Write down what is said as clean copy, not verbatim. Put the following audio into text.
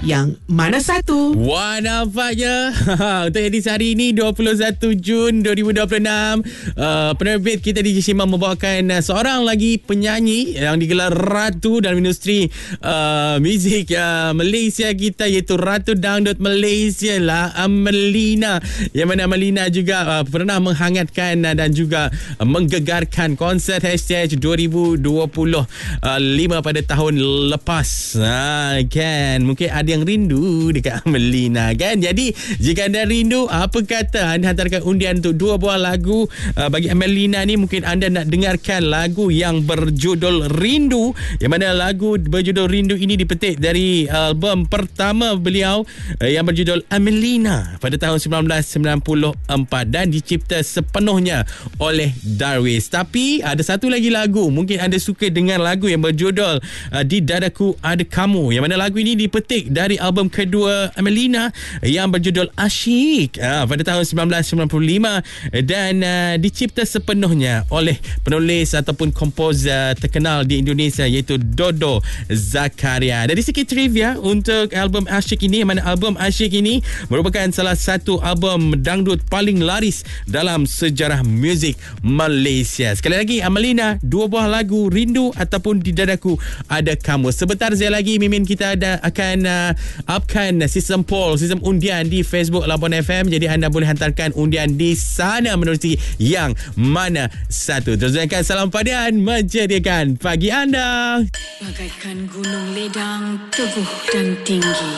yang mana satu? Wah, nampaknya untuk edisi hari ini 21 Jun 2026, penerbit kita DJ Shima membawakan seorang lagi penyanyi yang digelar Ratu dalam industri muzik Malaysia kita, iaitu Ratu Dangdut Malaysia lah, Amelina. Yang mana Amelina juga pernah menghangatkan dan juga menggegarkan konsert Hashtag 2025 pada tahun lepas. Kan mungkin ada yang rindu dekat Amelina kan. Jadi jika anda rindu, apa kata anda hantarkan undian untuk 2 buah lagu bagi Amelina ni. Mungkin anda nak dengarkan lagu yang berjudul Rindu, yang mana lagu berjudul Rindu ini dipetik dari album pertama beliau yang berjudul Amelina pada tahun 1994 dan dicipta sepenuhnya oleh Darwis. Tapi ada satu lagi lagu, mungkin anda suka dengar lagu yang berjudul Di Dadaku Ada Kamu, yang mana lagu ini dipetik dari album kedua Amelina yang berjudul Asyik pada tahun 1995 dan dicipta sepenuhnya oleh penulis ataupun komposer terkenal di Indonesia, iaitu Dodo Zakaria. Dari sikit trivia untuk album Asyik ini, yang mana album Asyik ini merupakan salah satu album dangdut paling laris dalam sejarah muzik Malaysia. Sekali lagi, Amelina, 2 buah lagu, Rindu ataupun Di Dadaku Ada Kamu. Sebentar saya lagi Mimin kita akan upkan sistem poll, sistem undian di Facebook Labuan FM. Jadi anda boleh hantarkan undian di sana menerusi yang mana satu. Terus dengarkan Salam Padian menjadikan pagi anda. Bagaikan gunung ledang, teguh dan tinggi.